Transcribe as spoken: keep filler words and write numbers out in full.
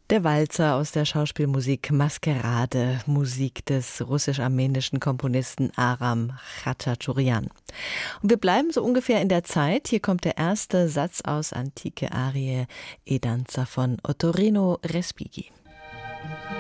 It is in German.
Der Walzer aus der Schauspielmusik Maskerade, Musik des russisch-armenischen Komponisten Aram Khachaturian. Und wir bleiben so ungefähr in der Zeit. Hier kommt der erste Satz aus Antike Arie E Danza von Ottorino Respighi.